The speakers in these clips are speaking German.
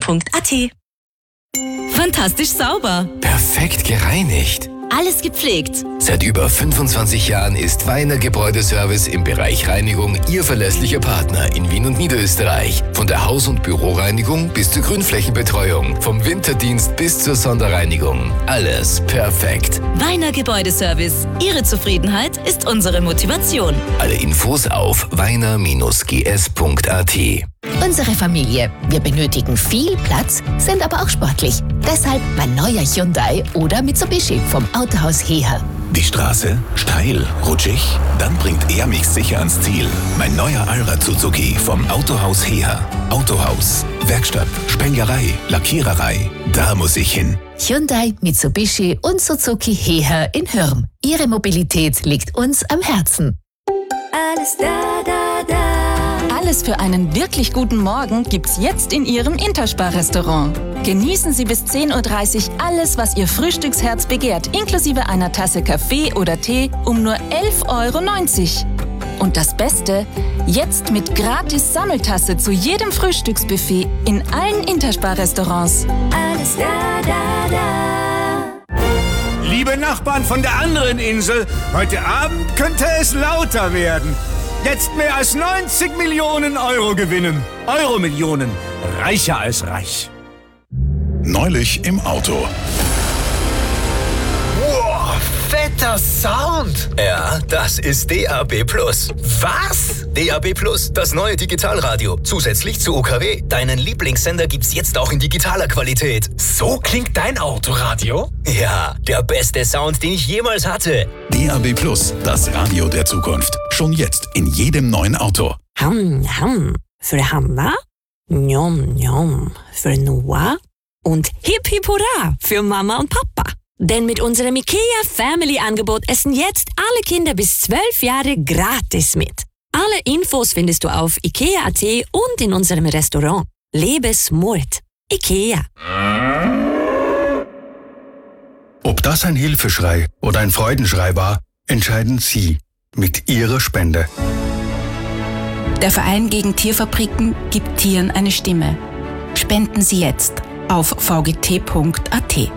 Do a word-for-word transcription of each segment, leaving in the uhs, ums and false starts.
punkt a t. Fantastisch sauber. Perfekt gereinigt. Alles gepflegt. Seit über fünfundzwanzig Jahren ist Weiner Gebäudeservice im Bereich Reinigung Ihr verlässlicher Partner in Wien und Niederösterreich. Von der Haus- und Büroreinigung bis zur Grünflächenbetreuung, vom Winterdienst bis zur Sonderreinigung. Alles perfekt. Weiner Gebäudeservice. Ihre Zufriedenheit ist unsere Motivation. Alle Infos auf weiner Bindestrich g s punkt a t. Unsere Familie. Wir benötigen viel Platz, sind aber auch sportlich. Deshalb mein neuer Hyundai oder Mitsubishi vom Autohaus Heher. Die Straße? Steil? Rutschig? Dann bringt er mich sicher ans Ziel. Mein neuer Allrad Suzuki vom Autohaus Heher. Autohaus, Werkstatt, Spenglerei, Lackiererei. Da muss ich hin. Hyundai, Mitsubishi und Suzuki Heher in Hürm. Ihre Mobilität liegt uns am Herzen. Alles da, da, da. Alles für einen wirklich guten Morgen gibt's jetzt in Ihrem Interspar-Restaurant. Genießen Sie bis zehn Uhr dreißig alles, was Ihr Frühstücksherz begehrt, inklusive einer Tasse Kaffee oder Tee um nur elf Euro neunzig. Und das Beste, jetzt mit gratis Sammeltasse zu jedem Frühstücksbuffet in allen Interspar-Restaurants. Alles da, da, da. Liebe Nachbarn von der anderen Insel, heute Abend könnte es lauter werden. Jetzt mehr als neunzig Millionen Euro gewinnen. Euro-Millionen. Reicher als reich. Neulich im Auto. Wow, fetter Sound! Ja, das ist D A B Plus. Was? D A B Plus, das neue Digitalradio. Zusätzlich zu U K W. Deinen Lieblingssender gibt's jetzt auch in digitaler Qualität. So klingt dein Autoradio? Ja, der beste Sound, den ich jemals hatte. D A B Plus, das Radio der Zukunft. Schon jetzt in jedem neuen Auto. Ham, ham. Für Hanna, njom, njom. Für Noah und hip hip hurra für Mama und Papa. Denn mit unserem IKEA Family Angebot essen jetzt alle Kinder bis zwölf Jahre gratis mit. Alle Infos findest du auf ikea punkt a t und in unserem Restaurant. Lebe smart. IKEA. Ob das ein Hilfeschrei oder ein Freudenschrei war, entscheiden Sie mit Ihrer Spende. Der Verein gegen Tierfabriken gibt Tieren eine Stimme. Spenden Sie jetzt auf v g t punkt a t.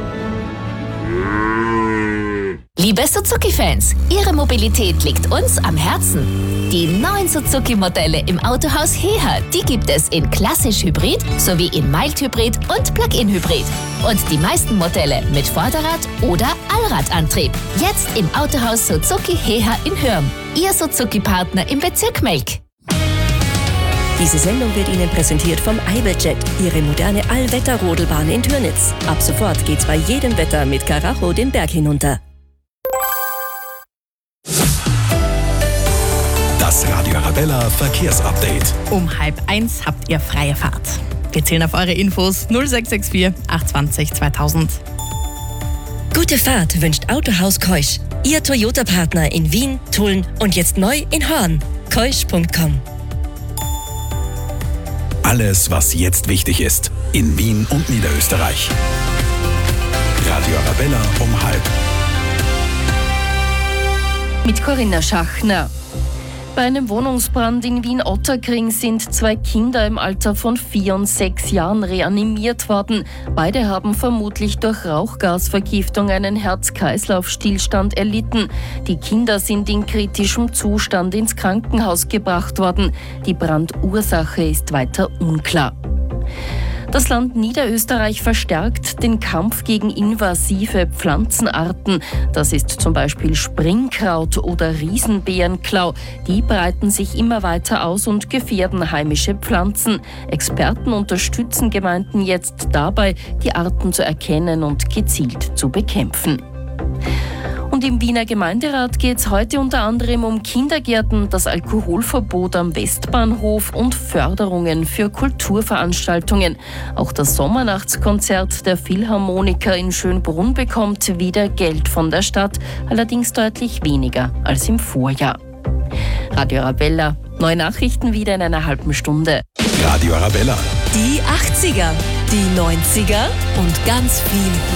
Liebe Suzuki-Fans, Ihre Mobilität liegt uns am Herzen. Die neuen Suzuki-Modelle im Autohaus Heher, die gibt es in klassisch Hybrid sowie in Mild-Hybrid und Plug-in-Hybrid. Und die meisten Modelle mit Vorderrad- oder Allradantrieb. Jetzt im Autohaus Suzuki Heher in Hürm. Ihr Suzuki-Partner im Bezirk Melk. Diese Sendung wird Ihnen präsentiert vom Iberjet, Ihre moderne Allwetter-Rodelbahn in Türnitz. Ab sofort geht's bei jedem Wetter mit Karacho den Berg hinunter. Das Radio Arabella Verkehrsupdate. Um halb eins habt ihr freie Fahrt. Wir zählen auf eure Infos null sechs sechs vier acht zwei null zweitausend. Gute Fahrt wünscht Autohaus Keusch. Ihr Toyota-Partner in Wien, Tulln und jetzt neu in Horn. keusch punkt com. Alles, was jetzt wichtig ist, in Wien und Niederösterreich. Radio Arabella um halb. Mit Corinna Schachner. Bei einem Wohnungsbrand in Wien-Ottakring sind zwei Kinder im Alter von vier und sechs Jahren reanimiert worden. Beide haben vermutlich durch Rauchgasvergiftung einen Herz-Kreislauf-Stillstand erlitten. Die Kinder sind in kritischem Zustand ins Krankenhaus gebracht worden. Die Brandursache ist weiter unklar. Das Land Niederösterreich verstärkt den Kampf gegen invasive Pflanzenarten. Das ist zum Beispiel Springkraut oder Riesenbeerenklau. Die breiten sich immer weiter aus und gefährden heimische Pflanzen. Experten unterstützen Gemeinden jetzt dabei, die Arten zu erkennen und gezielt zu bekämpfen. Und im Wiener Gemeinderat geht es heute unter anderem um Kindergärten, das Alkoholverbot am Westbahnhof und Förderungen für Kulturveranstaltungen. Auch das Sommernachtskonzert der Philharmoniker in Schönbrunn bekommt wieder Geld von der Stadt, allerdings deutlich weniger als im Vorjahr. Radio Arabella, neue Nachrichten wieder in einer halben Stunde. Radio Arabella. Die achtziger, die neunziger und ganz viel